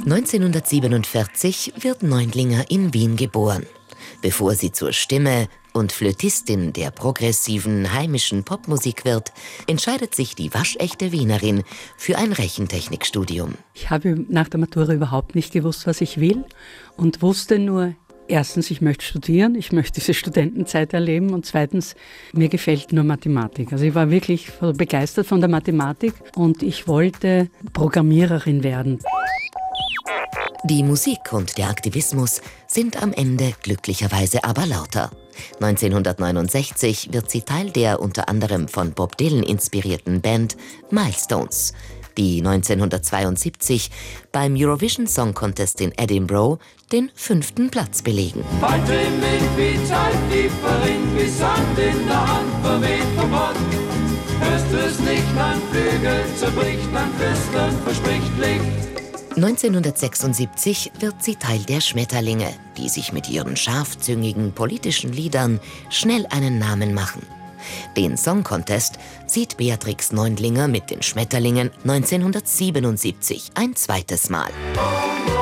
1947 wird Neundlinger in Wien geboren. Bevor sie zur Stimme und Flötistin der progressiven heimischen Popmusik wird, entscheidet sich die waschechte Wienerin für ein Rechentechnikstudium. Ich habe nach der Matura überhaupt nicht gewusst, was ich will und wusste nur, erstens, ich möchte studieren, ich möchte diese Studentenzeit erleben und zweitens, mir gefällt nur Mathematik. Also ich war wirklich begeistert von der Mathematik und ich wollte Programmiererin werden. Die Musik und der Aktivismus sind am Ende glücklicherweise aber lauter. 1969 wird sie Teil der unter anderem von Bob Dylan inspirierten Band Milestones, die 1972 beim Eurovision Song Contest in Edinburgh den 5. Platz belegen. Heute im Wind wie Zeit, tiefer Wind wie Sand in der Hand, verweht vom Ort. Hörst du es nicht, an Flügeln zerbricht, an Küstern verspricht Licht. 1976 wird sie Teil der Schmetterlinge, die sich mit ihren scharfzüngigen politischen Liedern schnell einen Namen machen. Den Song Contest sieht Beatrix Neundlinger mit den Schmetterlingen 1977 ein zweites Mal.